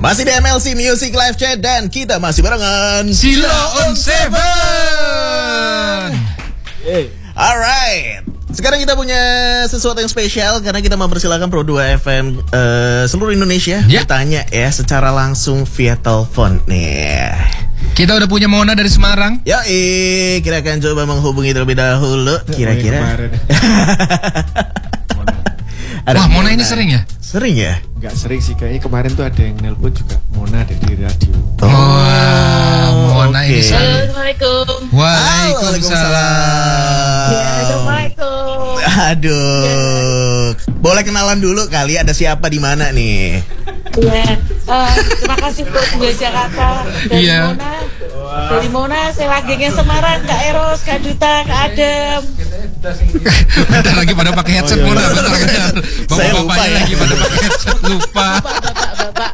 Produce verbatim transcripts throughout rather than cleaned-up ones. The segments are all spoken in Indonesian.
Masih di M L C Music Live Chat dan kita masih barengan Sila on Seven. Hey. Alright. Sekarang kita punya sesuatu yang spesial karena kita mempersilakan Pro dua F M uh, seluruh Indonesia ya. bertanya ya secara langsung via telepon nih. Kita udah punya Mona dari Semarang. Yoi, kita akan coba menghubungi terlebih dahulu. Kira-kira. Wah, Mona ini sering ya? Sering ya? Enggak sering sih, kayaknya kemarin tuh ada yang nelpon juga Mona dari radio. Oh, wow, Mona okay. Ini sering. Assalamualaikum. Waalaikumsalam. Ya, assalamualaikum. Aduh, ya. Boleh kenalan dulu kali, ada siapa di mana nih? Ya, uh, terima kasih Pro dua Jakarta dari yeah. Mona. Dari Mona, saya lagi yang Semarang, Kak Eros, Kak Duta, Kak Adem. Bentar lagi pada pakai headset, oh, iya. Mona, bentar, bentar. Bapak-bapaknya ya. Lagi pada pakai headset, lupa. Bapak-bapak.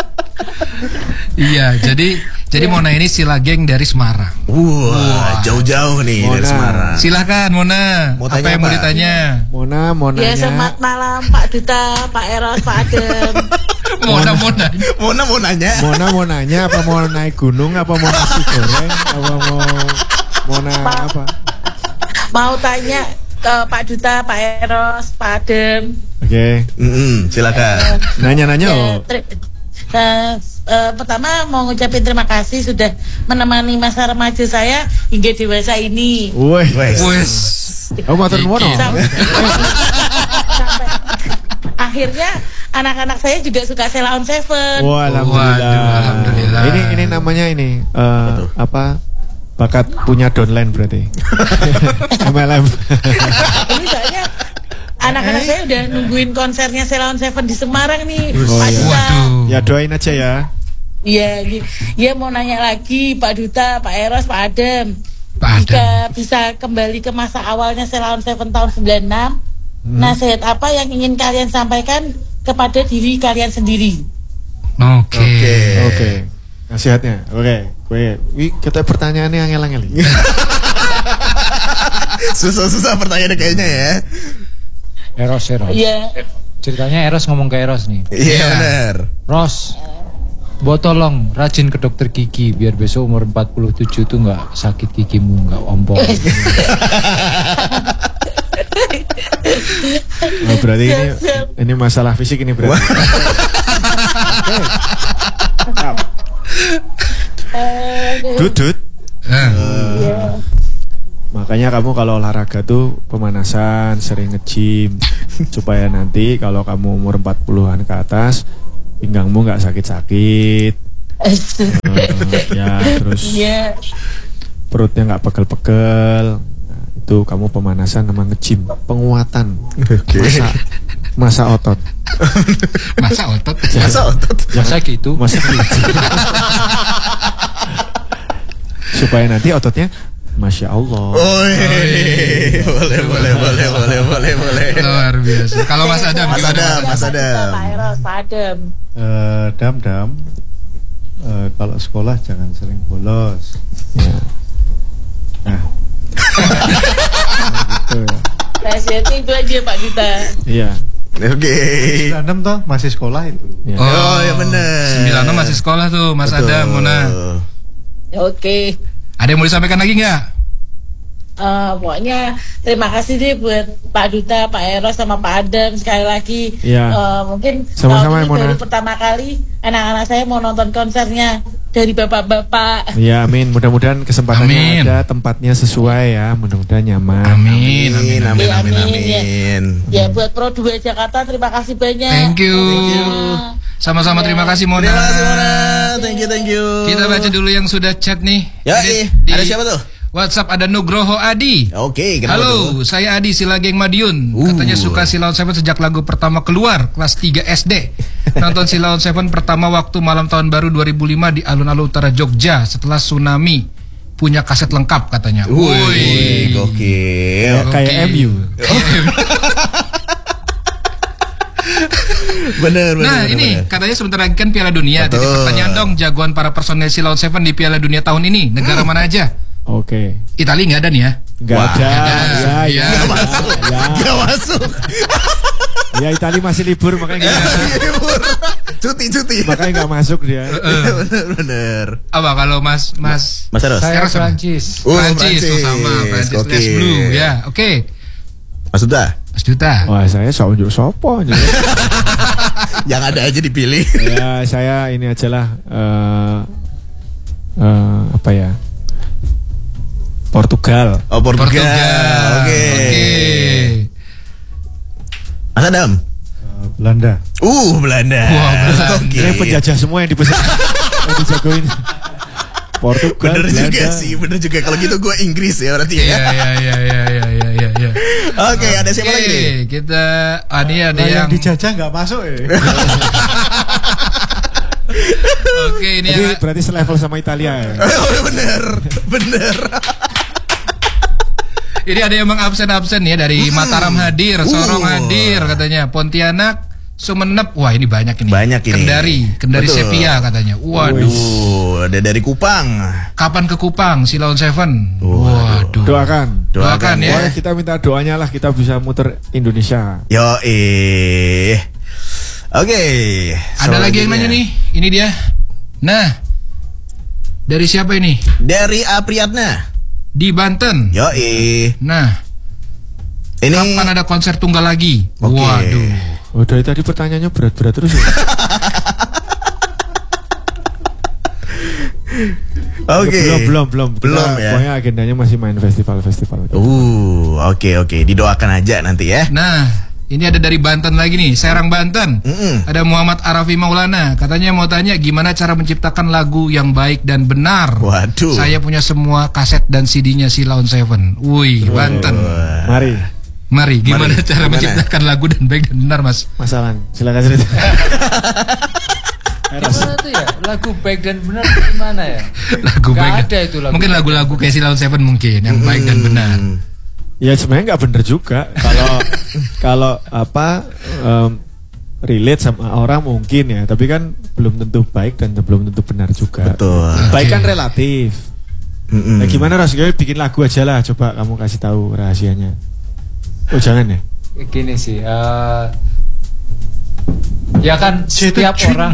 Iya, jadi jadi yeah. Mona ini sila geng dari Semarang. Wah, wow, jauh-jauh nih Mona. Dari Semarang. Silakan Mona. Mau apa yang apa? Mau ditanya? Mona, Mona. Ya, selamat malam Pak Duta, Pak Eros, Pak Adem. Mona, Mona. Mona mau nanya. Mona mau nanya apa mau naik gunung apa mau nasi goreng apa mau Mona apa? Mau tanya ke Pak Duta, Pak Eros, Pak Adem. Oke, okay. mm-hmm, silakan. Uh, Nanya-nanya ya, oh. Tri- uh, uh, pertama mau ngucapin terima kasih sudah menemani masa remaja saya hingga dewasa ini. Wih, wes. Oh, matur nuwun. Sampai akhirnya anak-anak saya juga suka Sela on Seven. Wah, alhamdulillah. Waduh, alhamdulillah. Ini ini namanya ini uh, apa? Bakat punya downline berarti. M L M. Ini soalnya anak-anak saya udah nungguin konsernya Sela on Seven di Semarang nih. Oh, Pak iya. Duta. Ya doain aja ya. Iya, ya mau nanya lagi Pak Duta, Pak Eros, Pak Adem. Pak Adem. Jika bisa kembali ke masa awalnya Sela on Seven tahun sembilan puluh enam, hmm. nasihat apa yang ingin kalian sampaikan kepada diri kalian sendiri? Oke. Oke. Oke. Nasihatnya. Oke. Kowe, wi kita pertanyaannya angel-angel. Susah-susah pertanyaannya kayaknya ya. Eros, Eros. Iya. Ceritanya Eros ngomong ke Eros nih. Iya yeah, benar. Ros, buat tolong rajin ke dokter gigi biar besok umur empat puluh tujuh tuh nggak sakit gigimu, nggak ompong. Oh, berarti ini ini masalah fisik ini berarti. Dudut. Uh, makanya kamu kalau olahraga tuh pemanasan, sering nge-gym supaya nanti kalau kamu umur empat puluhan ke atas pinggangmu nggak sakit-sakit. Uh, ya terus yeah. Perutnya nggak pegel-pegel. Nah, itu kamu pemanasan sama nge-gym, penguatan. Okay. Masa masa otot. Masa otot. Masa otot. Masa gitu. Masa gitu. Supaya nanti ototnya Masya Allah. Oh, boleh, boleh, boleh, boleh, boleh, boleh. Luar biasa. Kalau Mas Adam, Mas Adam, Mas Adam. Pak Eros, Pak Adem. Uh, dam, dam. Uh, kalau sekolah jangan sering bolos. Ya. Nah. Gitu. Nasihatnya itu aja Pak Duta. Iya. Oke. Okay. sembilan enam toh masih sekolah itu. Ya. Oh, oh ya benar. sembilan enam masih sekolah tuh, Mas Betul. Adam, Mona. Oke. Okay. Ada yang mau disampaikan lagi nggak? Uh, pokoknya terima kasih deh buat Pak Duta, Pak Eros sama Pak Adem sekali lagi. Ya. Uh, mungkin sama-sama tahun ini baru pertama kali anak-anak saya mau nonton konsernya dari bapak-bapak. Ya amin. Mudah-mudahan kesempatannya amin. Ada, tempatnya sesuai ya. Mudah-mudahan nyaman. Amin, amin, amin, amin, amin, amin. amin. Ya. ya buat Pro dua Jakarta terima kasih banyak. Thank you. Thank you. Sama-sama terima kasih Mona. Terima kasih Mona. Thank you, thank you. Kita baca dulu yang sudah chat nih. Ya, di, ada siapa tuh? WhatsApp ada Nugroho Adi. Oke, okay, halo, tuh? Saya Adi Sila Geng Madiun. Uh. Katanya suka Sila on Seven sejak lagu pertama keluar kelas tiga S D. Nonton Sila on Seven pertama waktu malam tahun baru dua ribu lima di alun-alun utara Jogja setelah tsunami. Punya kaset lengkap katanya. Wih, gokil. Kayak M U. Bener, bener, nah bener, ini bener. katanya sebentar lagi kan Piala Dunia. Jadi pertanyaan dong, jagoan para personel Sila on Seven di Piala Dunia tahun ini negara hmm. mana aja? Oke. Okay. Italia nggak ada nih ya? Nggak ada. Ya, ya, Gak masuk. Gak masuk. Ya Itali masih libur makanya nggak libur. Cuti-cuti. makanya nggak masuk dia. Bener-bener. Apa kalau Mas Mas Mas Eros. Saya Eros apa? Prancis. Oh, Prancis, oh, sama Prancis Oke. Les Blue ya. Oke. Mas Duta. Mas Duta. Wah saya sok unjuk sopo aja. Yang ada aja dipilih. Ya saya ini aja lah eh, eh, apa ya Portugal. Oh Portugal. Portugal. Oke. Oke. Mas Adam. Eh, Belanda. Uh Belanda. Wah, Belanda. Oke. Ini penjajah semua yang dibesar yang dijagoin. Portugal, Bener juga Belanda. sih, bener juga. Kalau gitu gue Inggris ya berarti Iya ya. iya iya iya iya iya iya. Ya. Oke, ada siapa lagi nih? Kita ah, ini ada Nah, yang yang, dijajah nggak masuk ya. Oke, ini Jadi yang, berarti selevel sama Italia ya. Oh, bener, bener. ini ada yang mengabsen-absen ya dari Mataram hadir, Sorong Uh. hadir katanya, Pontianak, Sumenep, wah ini banyak ini. Banyak ini. Kendari, Kendari Betul. Sepia katanya. Waduh. Waduh, ada dari Kupang. Kapan ke Kupang, Silaun Seven? Waduh. Waduh. Doakan. Doakan ya. Pokoknya kita minta doanya lah kita bisa muter Indonesia. Yo eh. Oke. Ada lagi yang nanya nih, ini dia. Nah, dari siapa ini? Dari Apriyatna. Di Banten. Yo eh. Nah, Ini. kapan ada konser tunggal lagi? Oke. Waduh. Oh dari tadi pertanyaannya berat-berat terus ya. Oke. Belum belum belum. Kita Belum ya. Pokoknya agendanya masih main festival-festival. Uh, oke oke. Didoakan aja nanti ya. Nah, ini ada dari Banten lagi nih, Serang Banten. Mm-mm. Ada Muhammad Arafi Maulana. Katanya mau tanya gimana cara menciptakan lagu yang baik dan benar. Waduh. Saya punya semua kaset dan C D-nya Silaun Seven. Wih, Banten. Mari. Mari, gimana Mari, cara gimana? menciptakan lagu dan baik dan benar, Mas? Mas Alan, silakan cerita. Gimana tuh ya? Lagu baik dan benar gimana ya? Lagu Gak baik. ada dan- itu lagu. Mungkin lagu-lagu kayak Silaun Seven mungkin yang baik dan benar. Hmm. Ya sebenarnya nggak bener juga. Kalau kalau apa em, relate sama orang mungkin ya, tapi kan belum tentu baik dan belum tentu benar juga. Betul. Baik kan Oke. relatif. Mm-mm. Nah gimana Ras? Gue bikin lagu aja lah. Coba kamu kasih tahu rahasianya. Oh jangan ya. Gini sih, eh, ya kan setiap orang,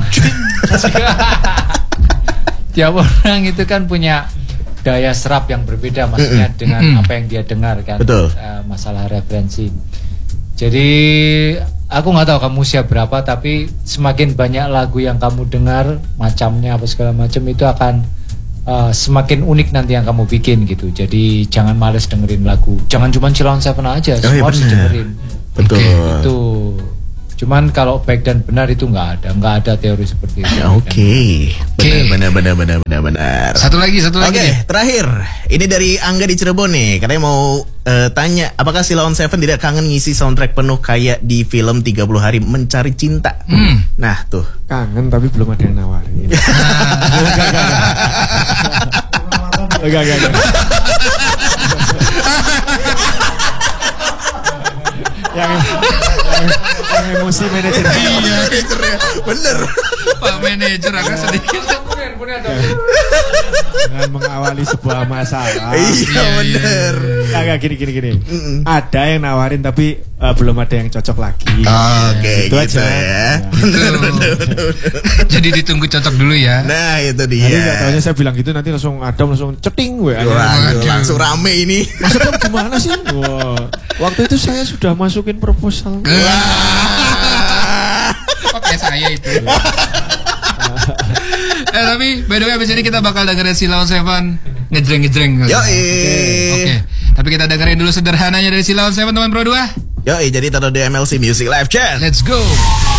tiap orang itu kan punya daya serap yang berbeda, maksudnya dengan Mm-mm. apa yang dia dengar kan. Betul. Eh, masalah referensi. Jadi aku nggak tahu kamu usia berapa, tapi semakin banyak lagu yang kamu dengar, macamnya apa segala macam itu akan Uh, semakin unik nanti yang kamu bikin gitu. Jadi jangan males dengerin lagu. Jangan cuma Silaun Seven aja, Oh, iya semua harus benar. dengerin. Betul. Itu. Cuman kalau baik dan benar itu nggak ada, nggak ada teori seperti itu. Ya, Oke. Oke. Benar benar benar benar benar. Satu lagi, satu Oke, lagi. nih. terakhir. Ini dari Angga di Cirebon nih. Katanya mau eh, tanya, apakah Silaun Seven tidak kangen ngisi soundtrack penuh kayak di film tiga puluh hari Mencari Cinta? Hmm. Nah, tuh. Kangen tapi belum ada yang nawarin. Enggak, enggak, enggak. yang, yang, yang emosi manajer. Iya, manajernya. Bener. Pak manajer agak sedikit. Dengan mengawali sebuah masalah. Iya, bener. Enggak, enggak, gini, gini, gini. Ada yang nawarin tapi eh, belum ada yang cocok lagi. Oke, Gitu gitu, aja. ya. Ya. Bener, bener, bener. Jadi ditunggu cocok dulu ya. Nah, itu Nanti nggak dia. tahunya saya bilang gitu nanti langsung Adam langsung ceting gue. Waduh, langsung rame ini. Maksudnya gimana sih? Wah, waktu itu saya sudah masukin proposal. Oke, saya itu. eh tapi by the way abis ini kita bakal dengerin Silaun Seven ngejreng-ngejreng. Yoi. Oke. Tapi kita dengerin dulu sederhananya dari Silaun Seven teman Pro dua. Yoi, jadi taruh di M L C Music Live Chat. Let's go.